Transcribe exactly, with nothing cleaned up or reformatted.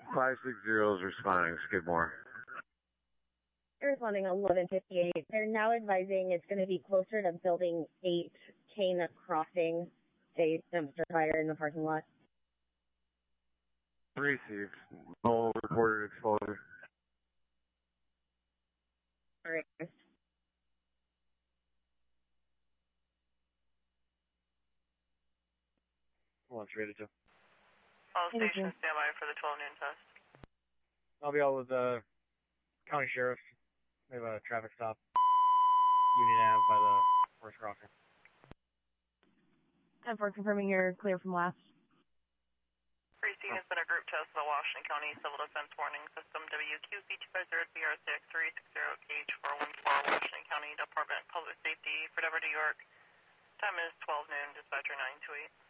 five six zero is responding, Skidmore. They're responding eleven fifty-eight. They're now advising it's going to be closer to building eight, Cane Crossing. They dumpster fire in the parking lot. Received. No reported exposure. All right. Launch ready to. All stations stand by for the twelve noon test. I'll be out with the county sheriff. We have a traffic stop. Union Ave by the first crossing. ten four confirming you're clear from last. Precinct has been a group test of the Washington County Civil Defense Warning System W Q C two five zero B R six three six zero H four one four Washington County Department of Public Safety, Frederick, New York. Time is twelve noon, dispatcher nine two eight.